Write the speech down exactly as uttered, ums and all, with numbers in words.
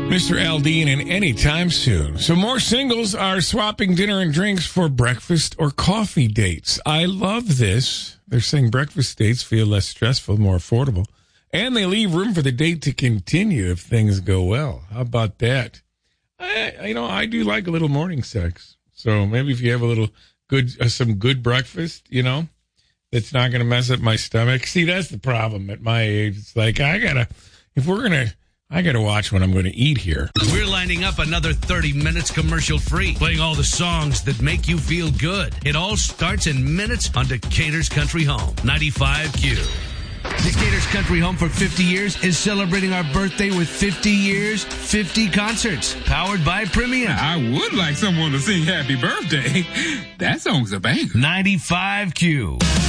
Mister Aldean in anytime soon. So more singles are swapping dinner and drinks for breakfast or coffee dates. I love this. They're saying breakfast dates feel less stressful, more affordable, and they leave room for the date to continue if things go well. How about that? I, you know, I do like a little morning sex. So maybe if you have a little good, uh, some good breakfast, you know, that's not going to mess up my stomach. See, that's the problem at my age. It's like, I gotta, if we're going to, I got to watch what I'm going to eat here. We're lining up another thirty minutes commercial free, playing all the songs that make you feel good. It all starts in minutes on Decatur's Country Home, ninety-five Q. Decatur's Country Home for fifty years is celebrating our birthday with fifty years, fifty concerts, powered by Premium. I would like someone to sing happy birthday. That song's a banger. ninety-five Q.